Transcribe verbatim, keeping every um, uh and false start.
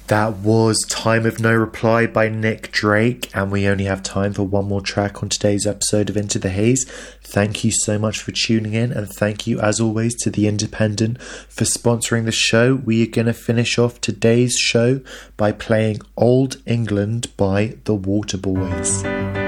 That was Time of No Reply by Nick Drake, and we only have time for one more track on today's episode of Into the Haze. Thank you so much for tuning in, and thank you as always to The Independent for sponsoring the show. We are going to finish off today's show by playing Old England by the Waterboys.